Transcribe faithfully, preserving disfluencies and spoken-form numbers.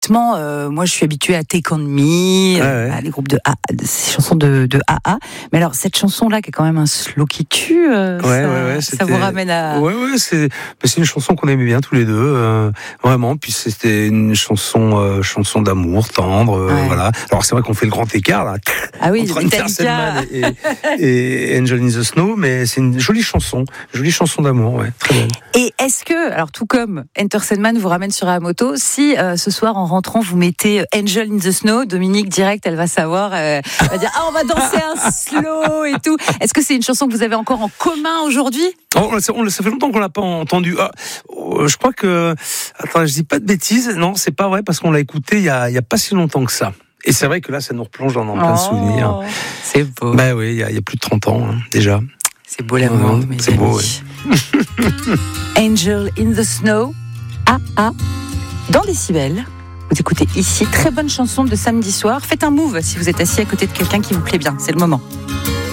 honnêtement, euh, moi je suis habituée à Take On Me, Ouais, euh, ouais. à les groupes de A, de- ces chansons de, de A A. Mais alors cette chanson-là, qui est quand même un slow qui tue, euh, Ouais, ça, ouais, ouais, ça c'était- vous ramène à. Ouais, ouais, c'est, bah, c'est une chanson qu'on aimait bien tous les deux, euh, vraiment. Puis c'était une chanson, euh, chanson d'amour, tendre, euh, Ouais. voilà. Alors c'est vrai qu'on fait le grand écart là, Ah oui, entre Metallica. Intercellman et, et, et Angel in the Snow, mais c'est une jolie chanson, jolie chanson d'amour, ouais, très belle. Et est-ce que, alors tout comme Enter Sandman vous ramène sur la moto, si euh, ce soir en rentrant vous mettez Angel in the Snow, Dominique direct, elle va savoir, euh, elle va dire ah on va danser un slow et tout. Est-ce que c'est une chanson que vous avez encore en commun aujourd'hui? Oh, ça, on- ça fait longtemps qu'on l'a pas entendu. Ah, oh, je crois que, attends, je dis pas de bêtises. Non, c'est pas vrai parce qu'on l'a écouté il y a, il y a pas si longtemps que ça. Et c'est vrai que là, ça nous replonge dans, dans plein de souvenirs. C'est beau. Bah oui, il y a, il y a plus de trente ans hein, déjà. C'est beau l'amour, Ouais, mes c'est amis. beau, ouais. Angel in the Snow, A A, dans Décibel. Vous écoutez ici, très bonne chanson de samedi soir. Faites un move si vous êtes assis à côté de quelqu'un qui vous plaît bien, c'est le moment.